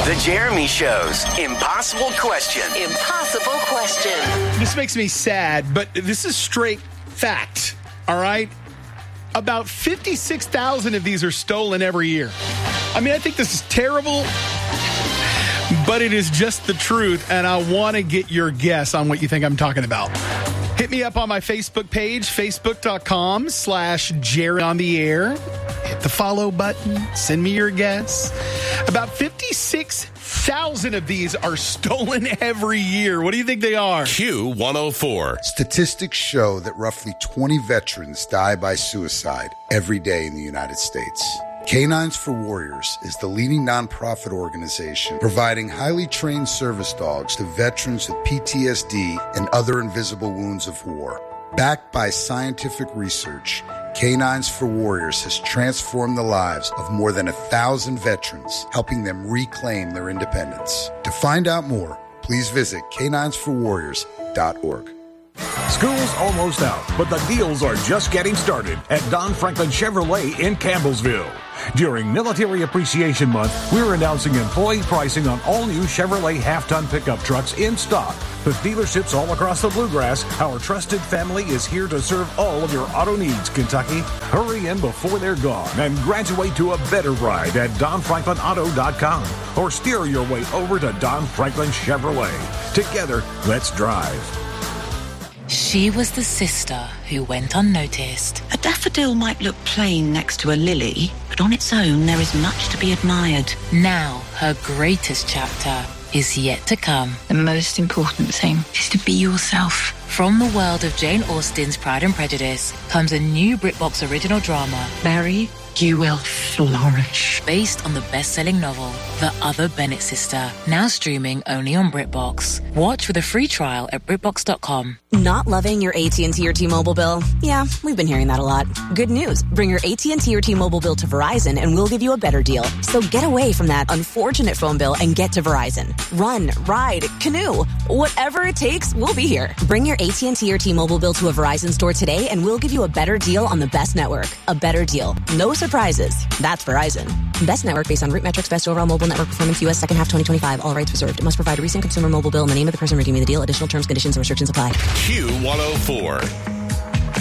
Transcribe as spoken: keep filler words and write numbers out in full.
The Jeremy Show's Impossible Question. Impossible Question. This makes me sad, but this is straight fact, all right? About fifty-six thousand of these are stolen every year. I mean, I think this is terrible, but it is just the truth, and I want to get your guess on what you think I'm talking about. Hit me up on my Facebook page, facebook.com slash Jerry on the air. Hit the follow button. Send me your guess. About fifty-six thousand of these are stolen every year. What do you think they are? Q one oh four. Statistics show that roughly twenty veterans die by suicide every day in the United States. Canines for Warriors is the leading nonprofit organization providing highly trained service dogs to veterans with P T S D and other invisible wounds of war. Backed by scientific research, Canines for Warriors has transformed the lives of more than a thousand veterans, helping them reclaim their independence. To find out more, please visit canines for warriors dot org. School's almost out, but the deals are just getting started at Don Franklin Chevrolet in Campbellsville. During Military Appreciation Month, we're announcing employee pricing on all new Chevrolet half-ton pickup trucks in stock. With dealerships all across the Bluegrass, our trusted family is here to serve all of your auto needs, Kentucky. Hurry in before they're gone and graduate to a better ride at don franklin auto dot com or steer your way over to Don Franklin Chevrolet. Together, let's drive. She was the sister who went unnoticed. A daffodil might look plain next to a lily, but on its own there is much to be admired. Now her greatest chapter is yet to come. The most important thing is to be yourself. From the world of Jane Austen's Pride and Prejudice comes a new BritBox original drama, Mary, you will flourish. Based on the best-selling novel, The Other Bennett Sister, now streaming only on BritBox. Watch with a free trial at britbox dot com. Not loving your A T and T or T-Mobile bill? Yeah, we've been hearing that a lot. Good news. Bring your A T and T or T-Mobile bill to Verizon and we'll give you a better deal. So get away from that unfortunate phone bill and get to Verizon. Run, ride, canoe. Whatever it takes, we'll be here. Bring your A T and T or T-Mobile bill to a Verizon store today and we'll give you a better deal on the best network. A better deal. No surprises. That's Verizon. Best network based on root metrics, best overall mobile network performance, U S second half twenty twenty-five. All rights reserved. It must provide a recent consumer mobile bill in the name of the person redeeming the deal. Additional terms, conditions, and restrictions apply. Q one oh four.